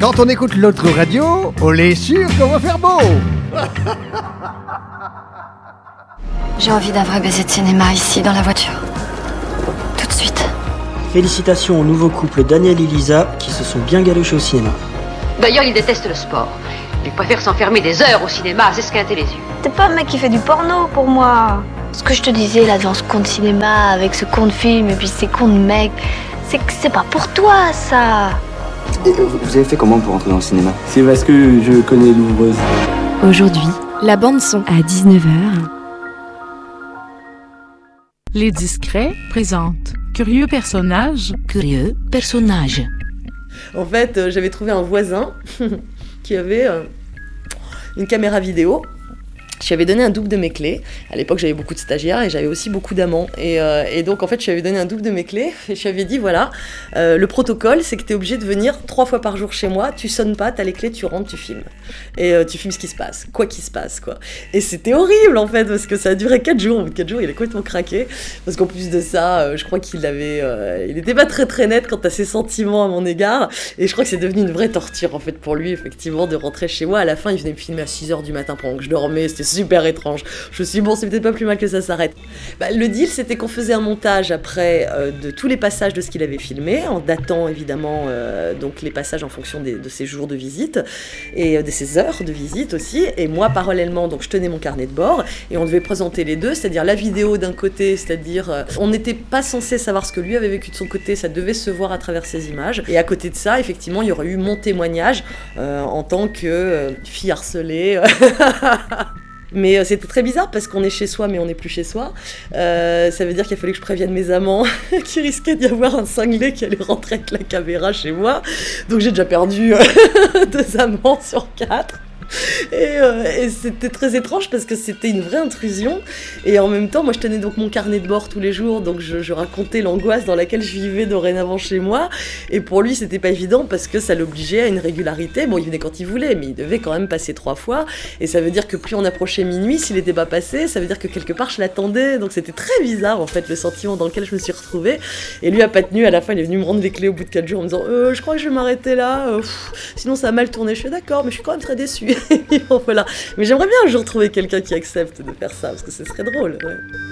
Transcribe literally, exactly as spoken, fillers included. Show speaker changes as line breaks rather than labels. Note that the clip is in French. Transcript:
Quand on écoute l'autre radio, on est sûr qu'on va faire beau.
J'ai envie d'un vrai baiser de cinéma ici, dans la voiture. Tout de suite.
Félicitations au nouveau couple Daniel et Lisa qui se sont bien galuchés au cinéma.
D'ailleurs, il déteste le sport. Il préfère s'enfermer des heures au cinéma à s'esquinter les yeux.
T'es pas un mec qui fait du porno pour moi. Ce que je te disais là devant ce con de cinéma, avec ce con de film et puis ces cons de mecs, c'est que c'est pas pour toi ça.
Et vous avez fait comment pour entrer dans le cinéma?
C'est parce que je connais l'ouvreuse.
Aujourd'hui, la bande-son à dix-neuf heures.
Les Discrets présentent Curieux personnage.
Curieux personnage.
En fait, euh, j'avais trouvé un voisin qui avait euh, une caméra vidéo. Je lui avais donné un double de mes clés. À l'époque, j'avais beaucoup de stagiaires et j'avais aussi beaucoup d'amants. Et, euh, et donc, en fait, je lui avais donné un double de mes clés et je lui avais dit, voilà, euh, le protocole, c'est que tu es obligé de venir trois fois par jour chez moi. Tu sonnes pas, tu as les clés, tu rentres, tu filmes. Et euh, tu filmes ce qui se passe, quoi qu'il se passe, quoi. Et c'était horrible, en fait, parce que ça a duré quatre jours. Au bout de quatre jours, il est complètement craqué. Parce qu'en plus de ça, euh, je crois qu'il avait... Euh, il était pas très très net quant à ses sentiments à mon égard. Et je crois que c'est devenu une vraie torture, en fait, pour lui, effectivement, de rentrer chez moi. À la fin, il venait me filmer à six heures du matin pendant que je dormais. C'était super étrange. Je me suis dit, bon, c'est peut-être pas plus mal que ça s'arrête. Bah, le deal, c'était qu'on faisait un montage après euh, de tous les passages de ce qu'il avait filmé, en datant évidemment euh, donc les passages en fonction des, de ses jours de visite et euh, de ses heures de visite aussi. Et moi, parallèlement, donc je tenais mon carnet de bord et on devait présenter les deux, c'est-à-dire la vidéo d'un côté, c'est-à-dire euh, on n'était pas censé savoir ce que lui avait vécu de son côté, ça devait se voir à travers ses images. Et à côté de ça, effectivement, il y aurait eu mon témoignage euh, en tant que euh, fille harcelée. Mais euh, c'était très bizarre parce qu'on est chez soi mais on n'est plus chez soi. Euh, ça veut dire qu'il a fallu que je prévienne mes amants qu'il risquait d'y avoir un cinglé qui allait rentrer avec la caméra chez moi. Donc j'ai déjà perdu euh, deux amants sur quatre. Et, euh, et c'était très étrange parce que c'était une vraie intrusion et en même temps moi je tenais donc mon carnet de bord tous les jours, donc je, je racontais l'angoisse dans laquelle je vivais dorénavant chez moi et pour lui c'était pas évident parce que ça l'obligeait à une régularité. Bon, il venait quand il voulait mais il devait quand même passer trois fois et ça veut dire que plus on approchait minuit, s'il était pas passé, ça veut dire que quelque part je l'attendais, donc c'était très bizarre en fait le sentiment dans lequel je me suis retrouvée. Et lui a pas tenu, à la fin il est venu me rendre les clés au bout de quatre jours en me disant euh, je crois que je vais m'arrêter là, euh, pff, sinon ça a mal tourné. Je suis d'accord mais je suis quand même très déçue. Bon, voilà. Mais j'aimerais bien un jour trouver quelqu'un qui accepte de faire ça, parce que ce serait drôle, ouais.